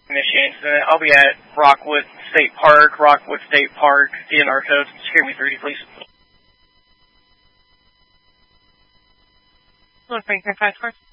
Michigan. I'll be at Rockwood State Park, DNR code. Secure me 30, please. Look, Frank, 5 square.